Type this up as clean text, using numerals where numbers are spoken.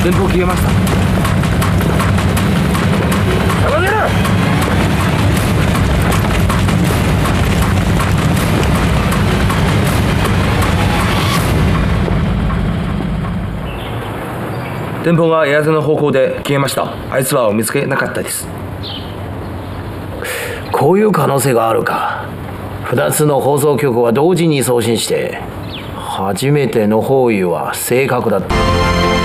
前方消えました。 下げる。 前方がエアーズの方向で消えました。あいつらを見つけなかったです。 こういう可能性があるか。2つの放送局は同時に送信して、初めての包囲は正確だった。